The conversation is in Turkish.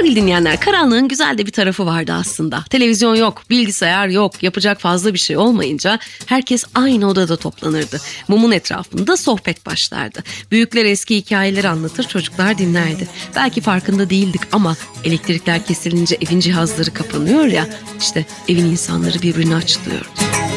Sevgili dinleyenler, karanlığın güzel de bir tarafı vardı aslında. Televizyon yok, bilgisayar yok, yapacak fazla bir şey olmayınca herkes aynı odada toplanırdı. Mumun etrafında sohbet başlardı. Büyükler eski hikayeleri anlatır, çocuklar dinlerdi. Belki farkında değildik ama elektrikler kesilince evin cihazları kapanıyor ya, işte evin insanları birbirini açlıyordu.